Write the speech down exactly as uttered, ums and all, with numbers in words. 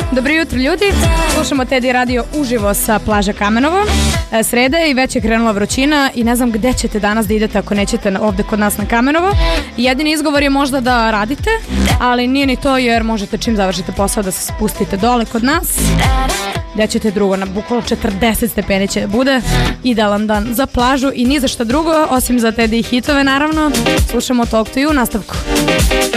Dobro jutro ljudi, slušamo Teddy Radio uživo sa plaže Kamenovo. Sreda je i već je krenula vrućina i ne znam gde ćete danas da idete ako nećete ovde kod nas na Kamenovo. Jedini izgovor je možda da radite, ali nije ni to jer možete čim završite posao da se spustite dole kod nas. Gde ćete drugo, na bukvalo četrdeset stepeni će bude idealan dan za plažu i ni za šta drugo osim za Teddy hitove naravno. Slušamo Talk to You u nastavku.